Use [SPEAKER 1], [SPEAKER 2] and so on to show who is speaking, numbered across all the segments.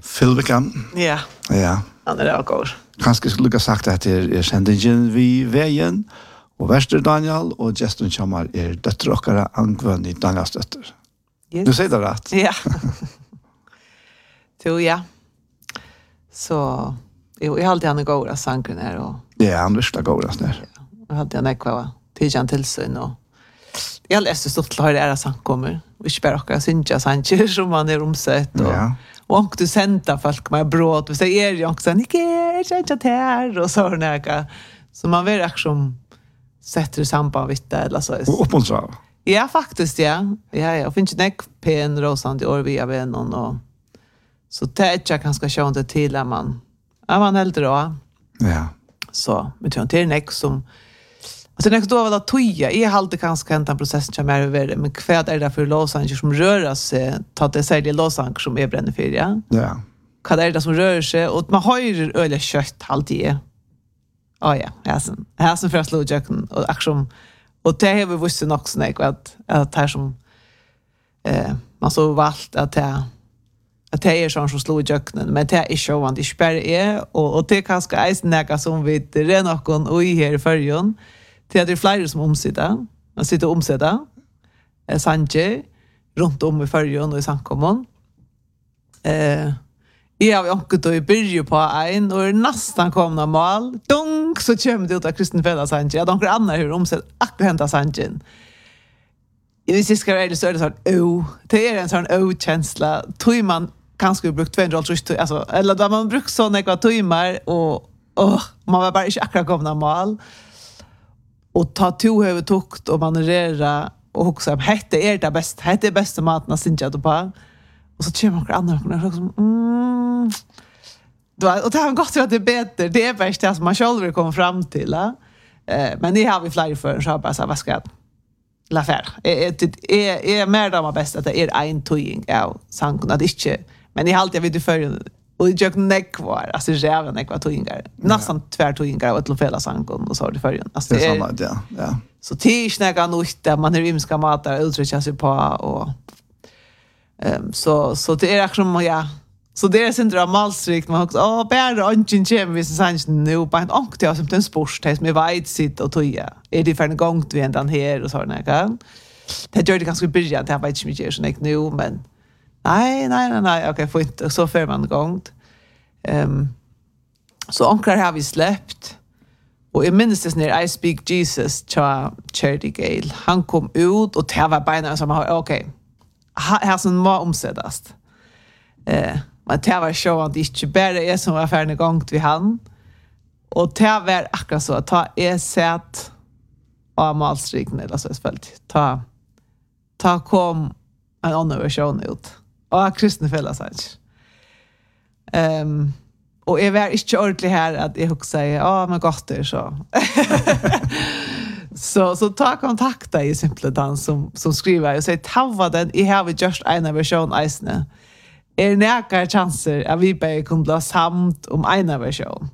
[SPEAKER 1] Fylvikan.
[SPEAKER 2] Ja.
[SPEAKER 1] Ja.
[SPEAKER 2] Han är god.
[SPEAKER 1] Kanske skulle jag sagt att det är sändningen vi vägen och Väster Daniel och Justin Chamar är döttrar angående Daniels dötter.
[SPEAKER 2] Yes.
[SPEAKER 1] Du säger det rätt.
[SPEAKER 2] Ja. Så ja. Så jag hade han goda sanken här och
[SPEAKER 1] Ja, han visste goda där.
[SPEAKER 2] Jag hade han ekva tidigare tillsyn och jag läste så att det är sant kommer. Vi spelar också synja sanger som man är omsett och
[SPEAKER 1] Ja.
[SPEAKER 2] och du sända folk med bröd och säger jag också Nicke jag här och så näka. Så man vill liksom sätter samband vid det eller så.
[SPEAKER 1] Och uppmuntra.
[SPEAKER 2] Ja, faktiskt ja. Jag finns inte pen Rosand i år via vännen och så det jag kanske ska det till att man äldre då.
[SPEAKER 1] Ja.
[SPEAKER 2] Så men det är näck som alltså näck då väl att toja. Jag hade kanske hänt en process som är över men kvad är det för låsanger som rör sig ta det sälja låsanger som är bränner för ja.
[SPEAKER 1] Ja.
[SPEAKER 2] Vad är det som rör sig och man har ju öle kött alltid. Ja, här som först låg och action och det har vi visst nog snäck att här som man så valt att det är sån som slår jöknen men det är så vant i spärr och det kanske är snäcka som vi det någon och i här i förrjun till att det är flera som omsitter man sitter omsätta Sanje runt om i förrjun och i samkommun jag har också då i början på en och nästan komna mål. Dunk så kommer det ut av Kristen Fälla Sanje. Jag tänker andra hur omsätt akkurat hämta Sanje. I sista grejen så är det sån det är en sån känsla. Tror man kanske brukt 200 alltså eller då man brukt såna ekva timmar och man var bara inte akkurat komna mål. Och ta to över tukt och manövrera och också det är bästa maten att synja då på. Och så kommer man andra och liksom och det har gått att det är bättre. Det är bäst det som man själv kommer fram till. Men det har vi flera för så bara så vad ska jag la faire. Är mer då bäst att det är en toing av sanken att inte men i allt jag vill för och jag neck kvar alltså jävla neck var toingar. Nästan tvär toingar och till fela sanken och så det för alltså
[SPEAKER 1] det är sant ja.
[SPEAKER 2] Så tisnäga nog där man är rimska matar uttrycka sig på och så det är liksom ja så det är syndrom malstrikt man också bara ungen kemis sanchen nu på en onkel som den sporttest med wide sit och toja är det för en gång vi ända här och så där det gör det ganska börja det har varit mycket så nu men nej okej får inte så för man gång så onklar har vi släppt och jag minns det när I Speak Jesus Charity Gale han kom ut och det var bara som okej här som må omsättas. Men det var så att det inte bara är som var färdig gång till han. Och det var akkurat så att ta sett av malstriken eller så spelt. Ta kom en annan version ut. Och Kristen Fälla Sanje. Och jag var inte ordentlig här att jag också säger, men gott det är så. Så ta kontakta i Simpledan som skriver och säger tava den I have just en version isne. Näka chanser att vi bara kan bli samt om en version.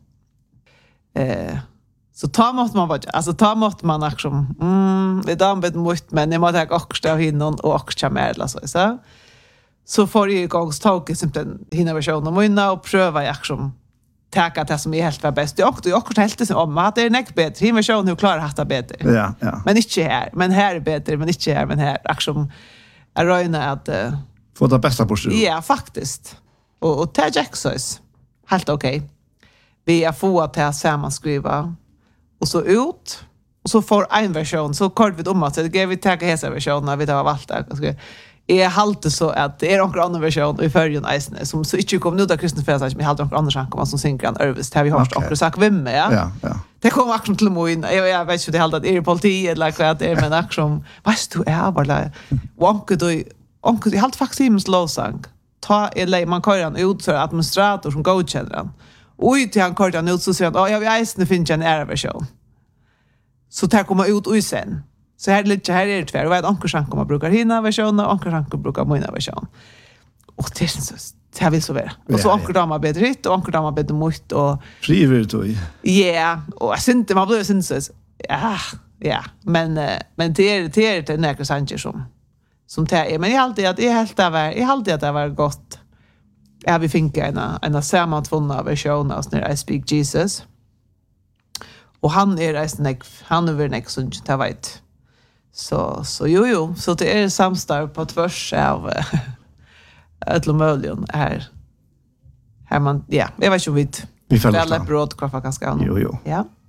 [SPEAKER 2] Så ta måste man liksom det är mot men jag måste ha också av hinnon och också mer så får jag igång ståket simpelthen hinna versionen och inna och pröva jag som täcka det som är helt var bäst. Jag också helt det om att det är näck bättre. Hinna versionen hur klarar hatta bättre.
[SPEAKER 1] Ja.
[SPEAKER 2] Men inte här. Men här är bättre, men inte här. Men här liksom är röjna att
[SPEAKER 1] få det bästa på sig.
[SPEAKER 2] Ja, faktiskt. Och det Jacksons helt okej. Vi är få att ta sammanskriva och så ut och så får en version så kort vi om att det ger vi täcka hela versionen när vi tar valt där. är halt så att det är någon annan version i förrjun Eisne som så inte kom nu där Kristen Fälla som helt någon annan sak som synker en Örvis har vi hört och sagt vem är
[SPEAKER 1] ja.
[SPEAKER 2] Det kommer action till moin jag vet inte det helt att är politi eller vad det är men action vad du är bara onkel helt faktiskt låsang ta eller man kör han ut så administrator som godkänner den och till han kör han ut så säger jag vid Eisne finns en version så tar komma ut och sen så här lite här är det tvär. Och vet onkel Sanko man brukar hinna version och onkel Sanko brukar mina version. Och det är så det vill så vara. Och så onkel Dama bättre hit och onkel Dama bättre mot och
[SPEAKER 1] frivilligt då.
[SPEAKER 2] Ja, och syns man blir syns så. Ja, men det är några sanger som tar men jag alltid att det var gott. Ja, vi fick en sammantvunna version av när I Speak Jesus. Och han han är väl som jag vet. Så jo, så det är samstarv på tvärs av Ötlomöljon här man, ja, jag vet inte om vi
[SPEAKER 1] fällar
[SPEAKER 2] brott kvar ganska.
[SPEAKER 1] Jo.
[SPEAKER 2] Ja.